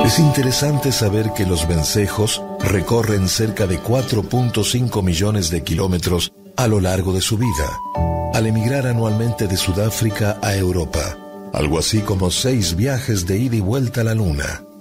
Es interesante saber que los vencejos recorren cerca de 4.5 millones de kilómetros a lo largo de su vida, al emigrar anualmente de Sudáfrica a Europa, algo así como 6 viajes de ida y vuelta a la Luna.